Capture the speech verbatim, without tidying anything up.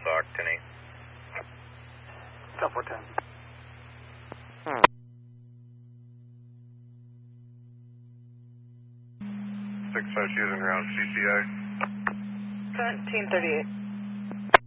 Sock, ten eight. South four ten. Six five using around C C I. seventeen thirty-eight.